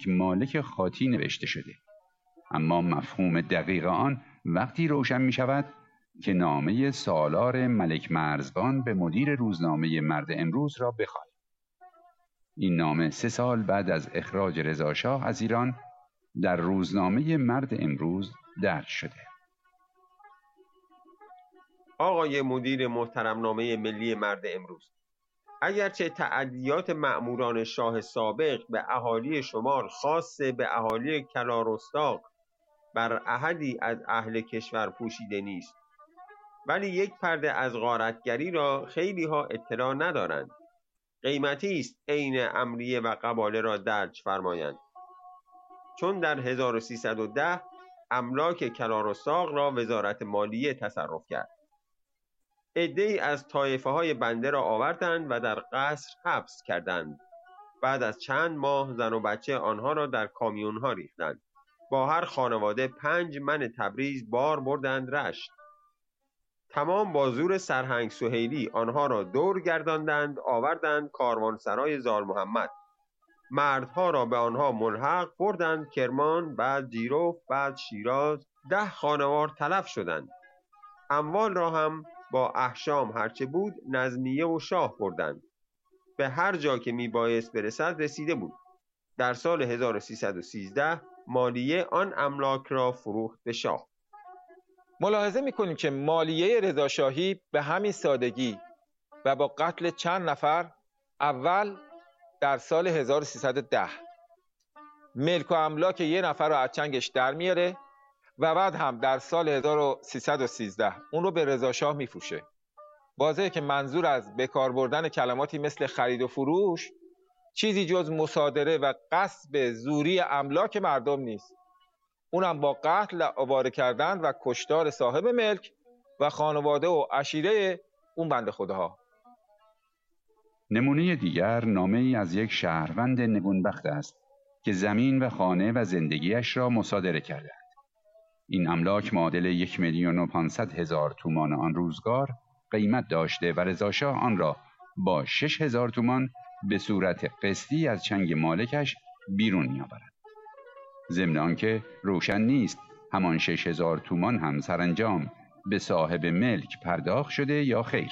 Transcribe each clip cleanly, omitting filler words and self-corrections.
یک مالک خاطی نوشته شده، اما مفهوم دقیق آن وقتی روشن می شود که نامه سالار ملک مرزبان به مدیر روزنامه مرد امروز را بخوانیم. این نامه 3 سال بعد از اخراج رضاشاه از ایران در روزنامه مرد امروز درج شده. آقای مدیر محترم نامه ملی مرد امروز، اگرچه تعدیات مأموران شاه سابق به اهالی شمال خاصه به اهالی کلارستاق بر احدی از اهل کشور پوشیده نیست، ولی یک پرده از غارتگری را خیلی ها اطلاع ندارند. قیمتی است عین امریه و قباله را درج فرمایند، چون در 1310 املاک کلارستاق را وزارت مالیه تصرف کرد. عده‌ای از طایفه های بنده را آوردند و در قصر حبس کردند. بعد از چند ماه زن و بچه آنها را در کامیون ها ریختند. با هر خانواده 5 من تبریز بار بردند رشت. تمام با زور سرهنگ سهیلی آنها را دور گرداندند، آوردند کاروانسرای زال محمد. مردها را به آنها ملحق بردند کرمان، بعد جیرفت، بعد شیراز. 10 خانوار تلف شدند. اموال را هم با احشام هرچه بود نظمیه و شاه بردند. به هر جا که می بایست برسد رسیده بود. در سال 1313 مالیه آن املاک را فروخت به شاه. ملاحظه می‌کنیم که مالیه رضاشاهی به همین سادگی و با قتل چند نفر اول در سال 1310 ملک و املاک یه نفر رو از چنگش در میاره و بعد هم در سال 1313 اون رو به رضاشاه میفروشه. واضحه که منظور از بکار بردن کلماتی مثل خرید و فروش چیزی جز مصادره و غصب زوری املاک مردم نیست، اونم با قتل آواره کردن و کشتار صاحب ملک و خانواده و عشیره اون بنده خداها. نمونه دیگر نامه ای از یک شهروند نگونبخت است که زمین و خانه و زندگیش را مصادره کردند. این املاک معادل 1,500,000 تومان آن روزگار قیمت داشته و رضاشاه آن را با 6,000 تومان به صورت قسطی از چنگ مالکش بیرون می‌آورد. ضمن آنکه روشن نیست همان 6,000 تومان هم سرانجام به صاحب ملک پرداخت شده یا خیر.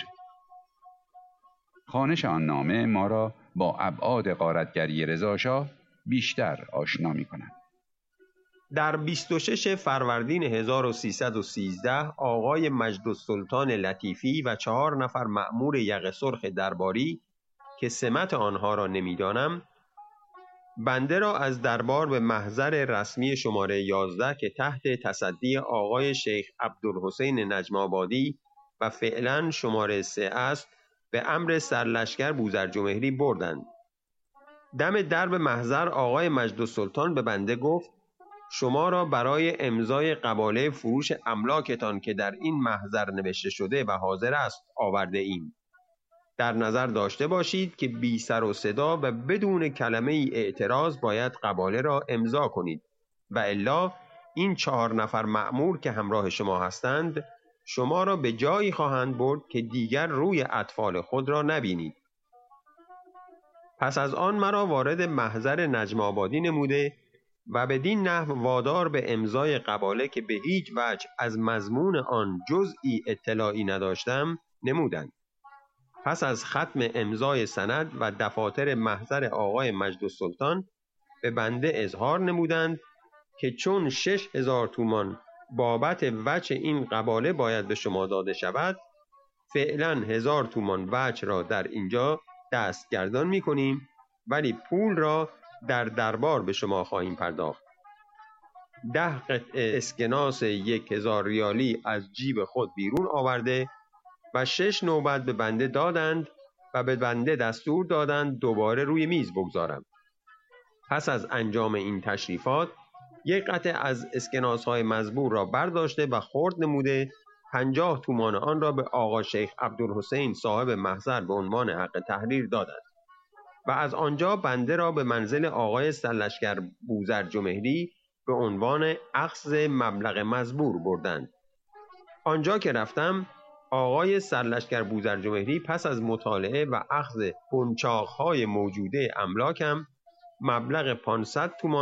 خوانش آن نامه ما را با ابعاد غارتگری رضاشاه بیشتر آشنا می‌کند. در 26 فروردین 1313 آقای مجدالسلطان لطیفی و 4 نفر مأمور یقه سرخ درباری که سمت آنها را نمیدانم، بنده را از دربار به محضر رسمی شماره 11 که تحت تصدی آقای شیخ عبدالحسین نجم‌آبادی و فعلا شماره 3 است به امر سرلشکر بوذرجمهری بردند. دم درب محضر آقای مجدالسلطان به بنده گفت شما را برای امضای قباله فروش املاکتان که در این محضر نوشته شده و حاضر است آورده ایم. در نظر داشته باشید که بی سر و صدا و بدون کلمه ای اعتراض باید قباله را امضا کنید و الا این 4 نفر مأمور که همراه شما هستند شما را به جایی خواهند برد که دیگر روی اطفال خود را نبینید. پس از آن مرا وارد محضر نجم‌آبادی نموده و بدین نحو وادار به امضای قباله که به هیچ وجه از مضمون آن جزئی اطلاعی نداشتم نمودند. پس از ختم امضای سند و دفاتر محضر آقای مجدالسلطان به بنده اظهار نمودند که چون 6,000 تومان بابت وجه این قباله باید به شما داده شود، فعلا 1,000 تومان وجه را در اینجا دستگردان می کنیم ولی پول را در دربار به شما خواهیم پرداخت. 10 قطعه اسکناس 1,000 ریالی از جیب خود بیرون آورده و 6 نوبت به بنده دادند و به بنده دستور دادند دوباره روی میز بگذارم. پس از انجام این تشریفات 1 قطعه از اسکناس‌های مزبور را برداشته و خرد نموده 50 تومان آن را به آقا شیخ عبدالحسین صاحب محضر به عنوان حق تحریر دادند و از آنجا بنده را به منزل آقای سرلشکر بوذرجمهری به عنوان اخذ مبلغ مزبور بردند. آنجا که رفتم آقای سرلشکر بوذرجمهری پس از مطالعه و اخذ قنچاق‌های موجوده املاکم مبلغ 500 تومان